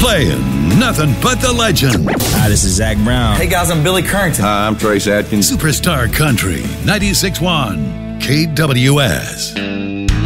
Playing nothing but the legend. Hi, this is Zach Brown. Hey guys, I'm Billy Currington. Hi, I'm Trace Atkins. Superstar Country, 96.1 KWS.